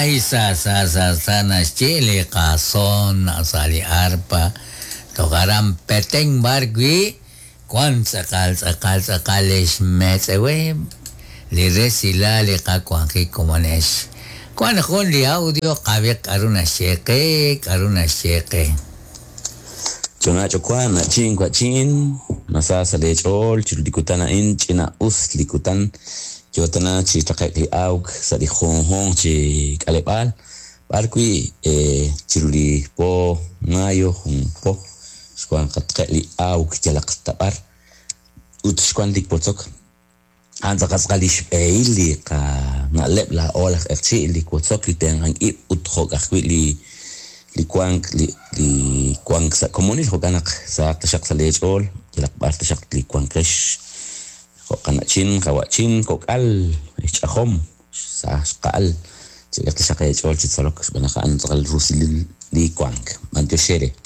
Ay, nas chile, cason, asali arpa, tocaran peteng bargui, kwan sakal metse, li resila li kakuanki kumanesh. Kwan kon li audio kabe karuna sheke. Chona chokwa na chin kwa chin masasa le chol chirudikutana in china us likutan jotana chi takli auk sa di hong chi kalebal barkui chiruli po ngayo hong po skwan katli auk jalak tabar ut skwan dik potok anza kaskalish ili ka ngalep la ola fc li potok liteng ang ip ut hog akwi li kwang sa komunis ko kanak sa tasyak sa lechol jalak bar tasyak li kwang kresh ko kanachin kawachin ko kal ichahom sa kal jalak tasyak lechol chitsalok banaka an takal rusil li kwang manto shere